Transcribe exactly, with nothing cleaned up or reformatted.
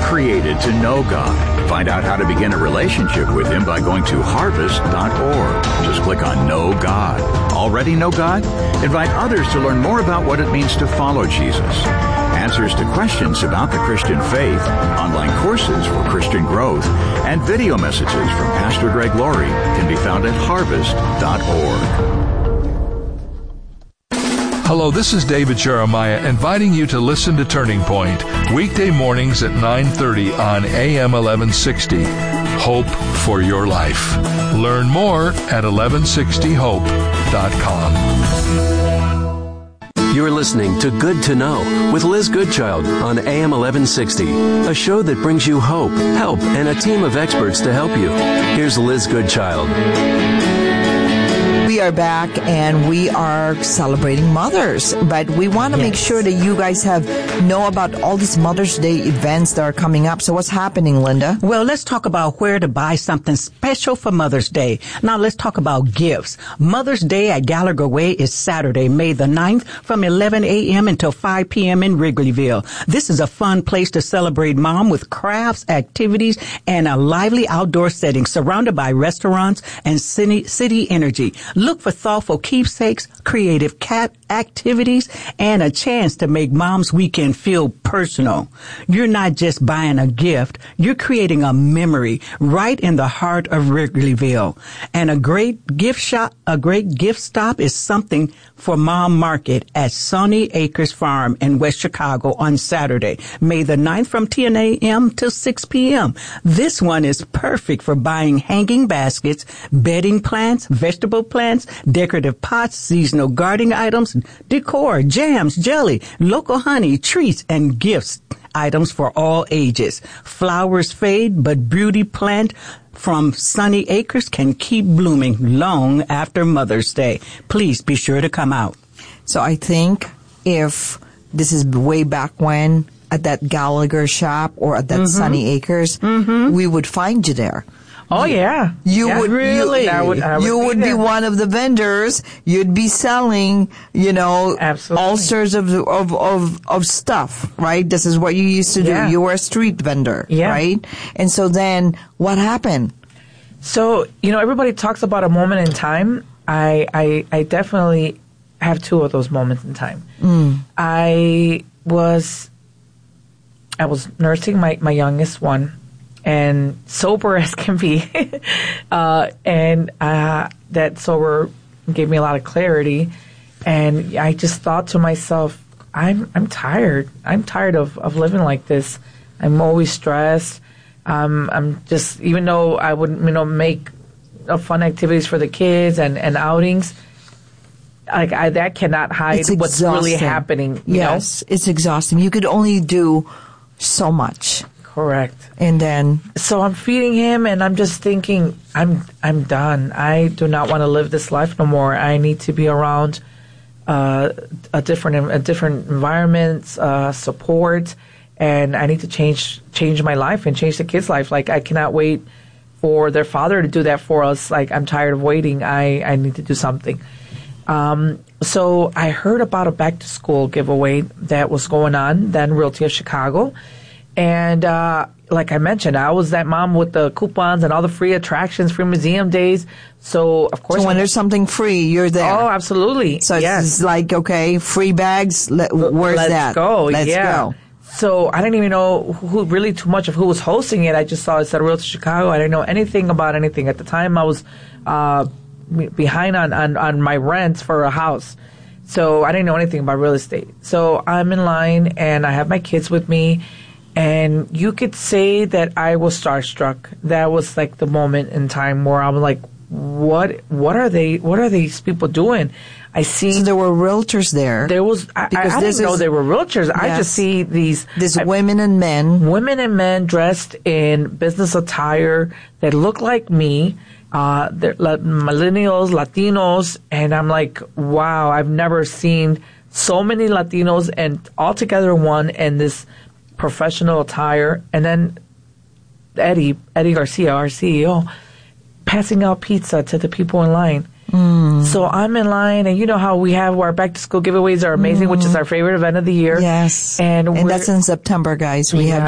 created to know God. Find out how to begin a relationship with Him by going to harvest dot org. Just click on Know God. Already know God? Invite others to learn more about what it means to follow Jesus. Answers to questions about the Christian faith, online courses for Christian growth, and video messages from Pastor Greg Laurie can be found at harvest dot org. Hello, this is David Jeremiah inviting you to listen to Turning Point, weekday mornings at nine thirty on A M eleven sixty. Hope for your life. Learn more at eleven sixty hope dot com. You're listening to Good to Know with Liz Goodchild on A M eleven sixty, a show that brings you hope, help, and a team of experts to help you. Here's Liz Goodchild. We are back and we are celebrating mothers, but we want to yes. make sure that you guys have know about all these Mother's Day events that are coming up. So what's happening, Linda? Well, let's talk about where to buy something special for Mother's Day. Now let's talk about gifts. Mother's Day at Gallagher Way is Saturday, May the ninth from eleven a.m. until five p.m. in Wrigleyville. This is a fun place to celebrate mom with crafts, activities, and a lively outdoor setting surrounded by restaurants and city, city energy. Look for thoughtful keepsakes, creative cat activities, and a chance to make Mom's Weekend feel personal. You're not just buying a gift, you're creating a memory right in the heart of Wrigleyville. And a great gift shop, a great gift stop is something for Mom Market at Sunny Acres Farm in West Chicago on Saturday, May the ninth from ten a.m. to six p.m. This one is perfect for buying hanging baskets, bedding plants, vegetable plants, decorative pots, seasonal gardening items, decor, jams, jelly, local honey, treats, and gifts items for all ages. Flowers fade, but beauty plant from Sunny Acres can keep blooming long after Mother's Day. Please be sure to come out. So I think if this is way back when at that Gallagher shop or at that mm-hmm. Sunny Acres, mm-hmm. we would find you there. Oh yeah, you yeah, would really. You, I would, I would you be would there. be one of the vendors. You'd be selling, you know, Absolutely. all sorts of of of of stuff, right? This is what you used to do. Yeah. You were a street vendor, yeah. right? And so then, what happened? So you know, everybody talks about a moment in time. I I, I definitely have two of those moments in time. Mm. I was I was nursing my my youngest one. And sober as can be, uh, and uh, that sober gave me a lot of clarity. And I just thought to myself, I'm I'm tired. I'm tired of, of living like this. I'm always stressed. Um, I'm just, even though I would, you know, make uh, fun activities for the kids and, and outings, like I, that cannot hide it's what's really happening. You yes, know? It's exhausting. You could only do so much. Correct. And then, so I'm feeding him, and I'm just thinking, I'm I'm done. I do not want to live this life no more. I need to be around uh, a different a different environment, uh, support, and I need to change change my life and change the kids' life. Like I cannot wait for their father to do that for us. Like I'm tired of waiting. I I need to do something. Um, so I heard about a back to school giveaway that was going on then, Realty of Chicago. And uh, like I mentioned, I was that mom with the coupons and all the free attractions, free museum days. So, of course. So when there's something free, you're there. Oh, absolutely. So yes. it's like, okay, free bags, let, where's Let's that? go. Let's yeah. go. So I didn't even know who really too much of who was hosting it. I just saw it said Realty Chicago. I didn't know anything about anything. At the time, I was uh, behind on, on, on my rent for a house. So I didn't know anything about real estate. So I'm in line, and I have my kids with me. And you could say that I was starstruck. That was like the moment in time where I'm like, what what are they what are these people doing? I see so there were realtors there. There was I, I, I didn't know there were realtors. Yes. I just see these these I, women and men. Women and men dressed in business attire that look like me. Uh, they're la- millennials, Latinos, and I'm like, wow, I've never seen so many Latinos and all together one and this professional attire, and then Eddie, Eddie Garcia, our C E O, passing out pizza to the people in line. Mm. So I'm in line, and you know how we have our back to school giveaways are amazing, mm. which is our favorite event of the year. Yes, and, and that's in September, guys. We yeah. have